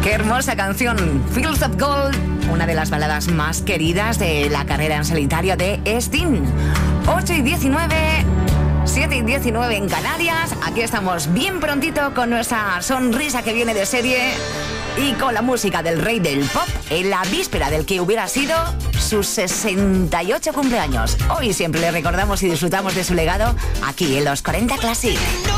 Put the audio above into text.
Qué hermosa canción, Fields of Gold, una de las baladas más queridas de la carrera en solitario de Sting. 8:19, 7:19 en Canarias. Aquí estamos bien prontito con nuestra sonrisa que viene de serie y con la música del rey del pop en la víspera del que hubiera sido sus 68 cumpleaños. Hoy siempre le recordamos y disfrutamos de su legado aquí en los 40 Classic.